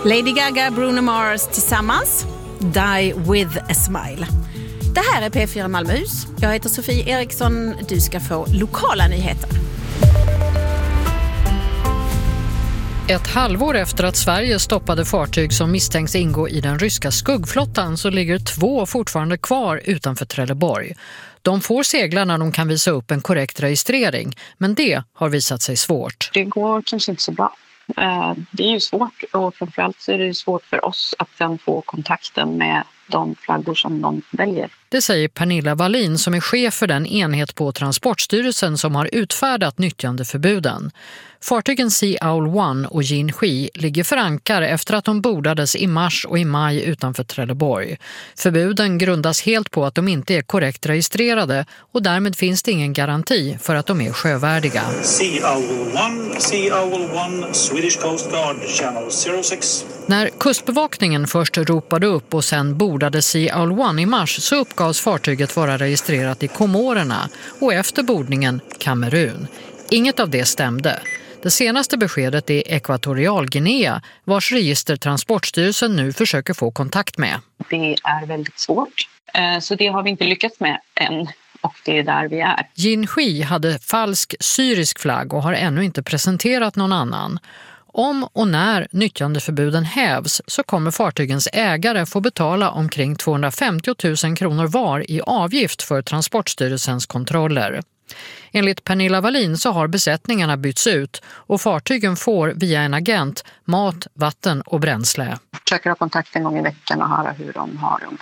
Lady Gaga, Bruno Mars tillsammans. Die with a smile. Det här är P4 Malmöhus. Jag heter Sofie Eriksson. Du ska få lokala nyheter. Ett halvår efter att Sverige stoppade fartyg som misstänks ingå i den ryska skuggflottan så ligger 2 fortfarande kvar utanför Trelleborg. De får segla när de kan visa upp en korrekt registrering, men det har visat sig svårt. Det går kanske inte så bra. Det är ju svårt, och framförallt så är det svårt för oss att sen få kontakten med de flaggor som de väljer. Det säger Pernilla Wallin som är chef för den enhet på Transportstyrelsen som har utfärdat nyttjandeförbuden. Fartygen Sea Owl 1 och Jinhui ligger för ankar efter att de bordades i mars och i maj utanför Trelleborg. Förbuden grundas helt på att de inte är korrekt registrerade och därmed finns det ingen garanti för att de är sjövärdiga. Sea Owl 1, Swedish Coast Guard, Channel 06. När kustbevakningen först ropade upp och sen bordade Sea Owl 1 i mars så uppgavs fartyget vara registrerat i Komorerna och efter bordningen Kamerun. Inget av det stämde. Det senaste beskedet är Ekvatorialguinea, vars register Transportstyrelsen nu försöker få kontakt med. Det är väldigt svårt, så det har vi inte lyckats med än, och det är där vi är. Jinhui hade falsk syrisk flagg och har ännu inte presenterat någon annan. Om och när nyttjandeförbuden hävs så kommer fartygens ägare få betala omkring 250 000 kronor var i avgift för Transportstyrelsens kontroller. Enligt Pernilla Wallin så har besättningarna bytts ut och fartygen får via en agent mat, vatten och bränsle. Jag försöker ha kontakt en gång i veckan och höra hur de har det.